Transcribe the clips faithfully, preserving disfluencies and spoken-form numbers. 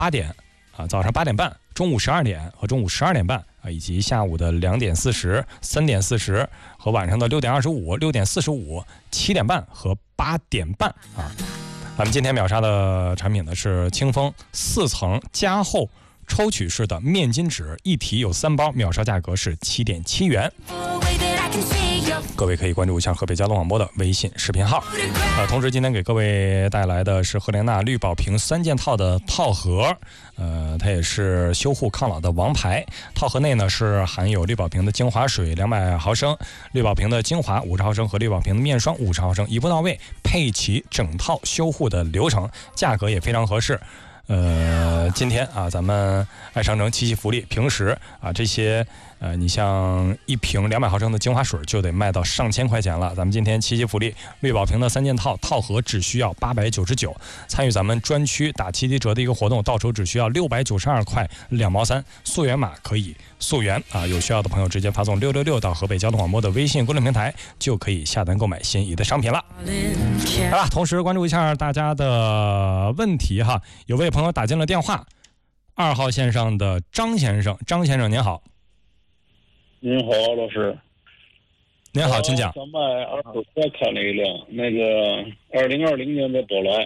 八点啊，早上八点半、中午十二点和中午十二点半啊，以及下午的两点四十、三点四十和晚上的六点二十五、六点四十五、七点半和八点半啊。咱们今天秒杀的产品呢是清风四层加厚抽取式的面巾纸，一体有三包，秒杀价格是七点七元。各位可以关注一下河北交通广播的微信视频号。呃，同时今天给各位带来的是赫莲娜绿宝瓶三件套的套盒，呃，它也是修护抗老的王牌。套盒内呢是含有绿宝瓶的精华水两百毫升、绿宝瓶的精华五十毫升和绿宝瓶的面霜五十毫升，一步到位，配齐整套修护的流程，价格也非常合适。呃，今天啊，咱们爱商城七夕福利，平时啊这些呃，你像一瓶两百毫升的精华水就得卖到上千块钱了。咱们今天七夕福利，绿宝瓶的三件套套盒只需要八百九十九，参与咱们专区打七七折的一个活动，到手只需要六百九十二块两毛三，溯源码可以溯源啊，有需要的朋友直接发送六六六到河北交通广播的微信公众平台，就可以下单购买心仪的商品了。好了，同时关注一下大家的问题哈，有位朋友打进了电话，二号线上的张先生，张先生您好。 您好，老师。 您好，请讲。 想买二手车，看了一辆，那个二零二零年的宝来。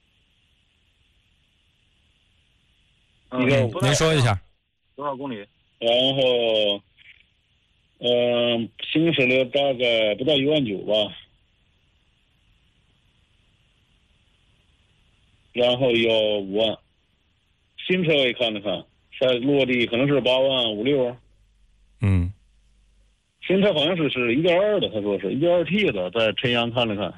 嗯， 您说一下多少公里？ 然后，嗯、呃，行驶了大概不到一万九吧。然后要五万。新车我也看了看，在落地可能是八万五六。 嗯。 新车好像是是一点二的，他说是一点二 T 的，在陈阳看了看。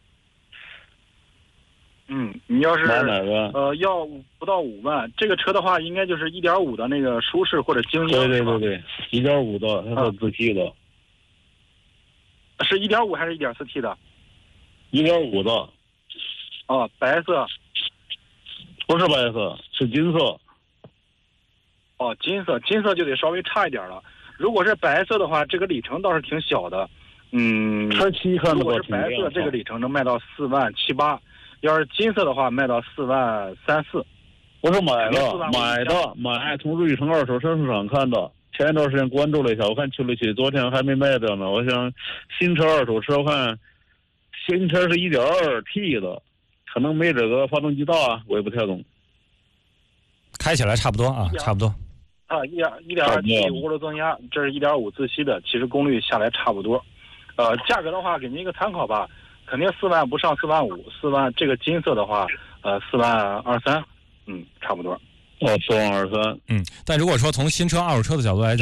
嗯，你要是买哪个？ 呃要不到五万，这个车的话，应该就是一点五的那个舒适或者精英。 对对对对，一点五的，它是自吸的。 啊、是一点五还是一点四 T 的？ 一点五的。 哦，白色。 不是白色，是金色。 哦，金色，金色就得稍微差一点了。如果是白色的话，这个里程倒是挺小的，嗯， 车漆看的。 如果是白色，这个里程能卖到四万七八；要是金色的话，卖到四万三四。 我是买的，买的，买从瑞城二手车市场看的。前一段时间关注了一下，我看去了去，昨天还没卖掉呢。我想新车二手车，我看新车是一点二 T 的，可能没这个发动机大，我也不太懂。 开起来差不多啊，差不多。 啊，一点一点二 T 涡轮增压，这是一点五自吸的，其实功率下来差不多。呃，价格的话，给您一个参考吧，肯定四万不上四万五，四万这个金色的话，呃，四万二三，嗯，差不多。 哦，四万二三， 嗯，但如果说从新车、二手车的角度来讲。